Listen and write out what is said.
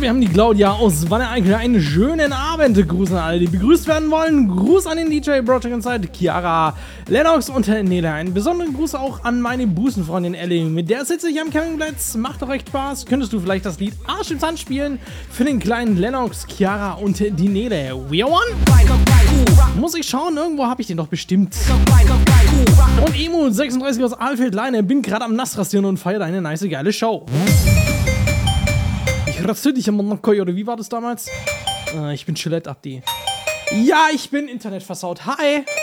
wir haben die Claudia aus Wanne-Eickel. Einen schönen Abend. Gruß an alle, die begrüßt werden wollen. Gruß an den DJ Project Inside, Chiara, Lennox und Nele. Einen besonderen Gruß auch an meine Busenfreundin Ellie. Mit der sitze ich am Campingplatz. Macht doch echt Spaß. Könntest du vielleicht das Lied Arsch im Sand spielen? Für den kleinen Lennox, Chiara und die Nele. We are one? Muss ich schauen, irgendwo habe ich den doch bestimmt. Und Emu36 aus Alfeld-Leine. Bin gerade am Nassrasieren und feiere eine nice, geile Show. Ich rasiere dich am Monokoi, oder wie war das damals? Ich bin Gillette Abdi. Ja, ich bin Internet versaut. Hi!